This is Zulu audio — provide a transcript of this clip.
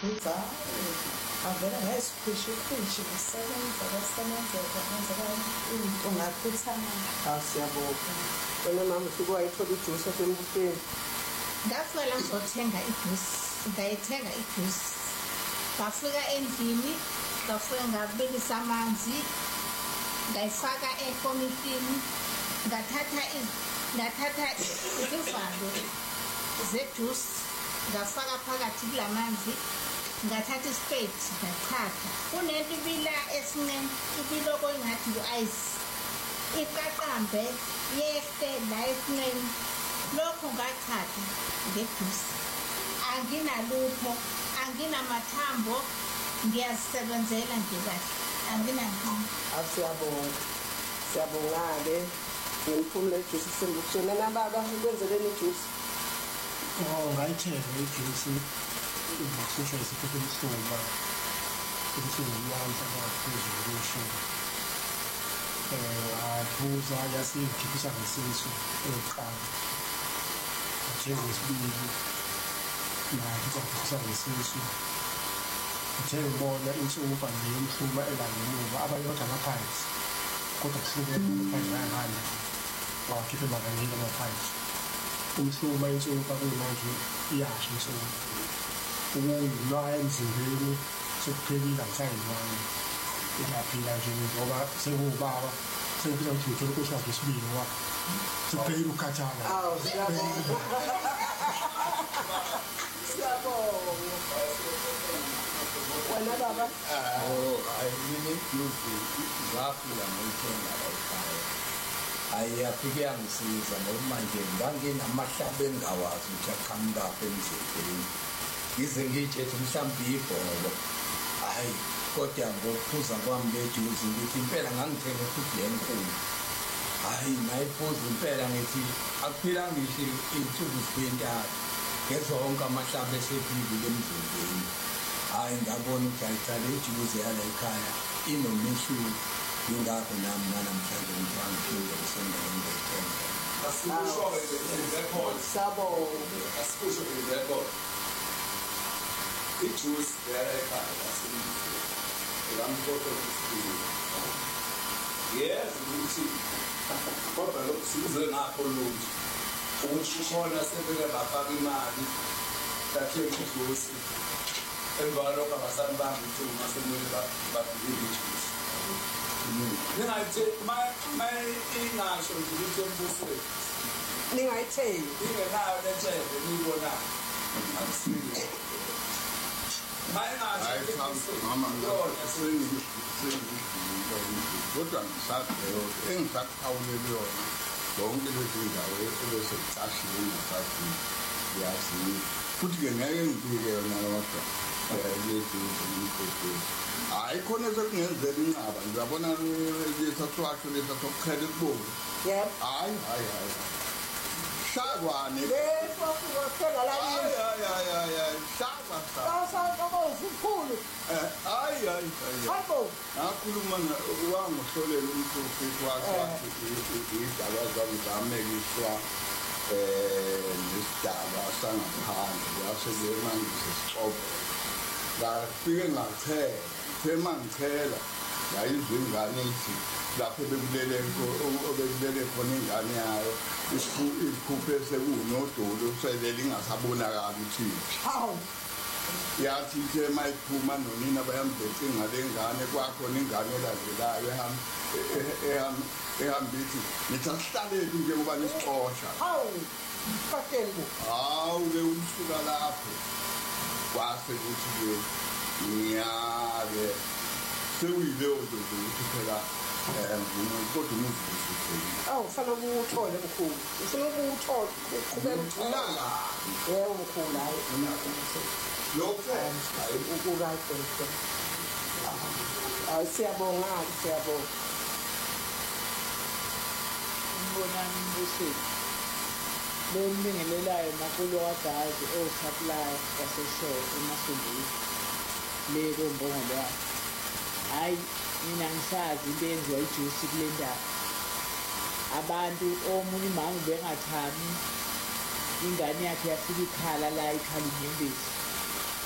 Pizza. Avela ngesikhwishi kusebenza kwasebenzeka ungakhuthana. Siyabonga. Wena mama usuke wayithola ijuice esembufeni. Ngafika la ngizothenga ijuice. Ngayithenga ijuice. Ngafika endlini, ngafika ngabilisa amanzi. Ngayifaka ekomishini. Ngathatha izivalo zejuice. Ngafaka phakathi kulamanzi. Ngathatha ispade ngachapha. Kunento ibila esincane, ibiloko engathi u-ice. Iqaqambe yehle la esincane. Lokho ngachapha ngejuice. Anginalutho, anginamathambo, ngiyazisebenzela nje kahle. Anginankinga. Siyabonga. Siyabonga-ke ngeniphumela ijuice esembufeni. Nababa ukwenzeleni ijuice? Ngayithenga ijuice ngokushesha isikhathi ebuhlungu yamhla ngaphezulu kweshumi. Ngaphuza yasingikhiphisha ngesisu eyokuqala. Njengesibili nayo izakhiphisa ngesisu. Ngithe ngibona insumpa nje yomhluma elangemuva abanye bathi ama-pipes kodwa kuhlukene ama-pipes ayahanda wakhiphe emakaleni ama-pipes. Umhluma insumpa kuyimanje iyasha insumpa. Ukuyilwaya emzimbeni sokuphelile angisayilwanga. Ngiyaphila nje ngoba sengubaba sengifisa ukuthi ngithole inkosi yakhe esibili ngoba sekuphelile ukukhathala. Siyabonga. Wena baba? Mina ijuice ngafika ngayithenga la ekhaya. Ayafike yangisiza ngoba manje nganginamahlaba engawazi ukuthi aqhamukaphi emzimbeni. Ngize ngitshethe mhlawumbe ibhoko. Hayi, kodwa ngokuphuza kwami le juice ngithi impela ngangithenga futhi lenkulu. Hayi, ngayiphuza impela ngithi akuphila ngisho insuku zibentathu. Ngezonke amahlaba esephilile emzimbeni. Hayi, ngabona ukuthi ayicala ijuice yala ekhaya inomehluko. Ingakho nami namhlanje ngithi angiphinde ngisendaweni ngiyithenga. Asikusho nge-record. Siyabonga. Asikusho nge-record. Ijuice yala ekhaya asimfuni. Ngamfoto isipili. Yes, ukuthi kodwa lokhu size ngakho lutho. Ukuthi khona sebeke bafaka imali tathenga ijuice. Emva lokho abasani bami ukuthi masemele babhilile ijuice. Ningayithi ingasho nje ukuthi embusweni. Ningayithengi. Ingenayo le ntshebe niyibonayo. Akusile. Mama kodwa ngisabheka engisakhawulele yona zonke lezi ndawo ebesecashile ngasathi yazi futhi-ke ngeke ngibike yona kodwa lezi zimkhosini hayi khona sekungenzela inqaba ngiyabona lesaswasho lesa sokukhela kubona hayi Shagwane. Akhuluma wangohlolela umprofeti wakhe idaba zamekiswa nesidaba sangaphandle yaselemangise sixobo. Ngafike ngichela yayizwe ingane ithi lapho bekulele khona ingane yayo iphuphe sekunodolo uselela ingasabonakala ukuthi hawu yathi ke mayiphuma nonina bayambethe ngale ngane kwakhona ingane elandelayo ehamba ithi nithi asihlaleni njengoba nisixosha hawu fakengu hawu-ke umsuka lapho kwase kuthi-ke ngiyabe sewuyileyo nto ukuthi phela kodwa umuvuzutheni ufana ukuwuthole mkhulu ufuna ukuwuthola uqhubeka uthulanga mkhulu hayi lokho hayi siyabonga umbonani mbusweni lombingelelayo makulu wadazi osupply waseshore emasondweni le kombongolo yakhe hayi mina ngisazi into eyenziwa ijuice kule ndawo abantu omunye umama bengathami ingane yakhe yafika ikhala la ikhala inyembezi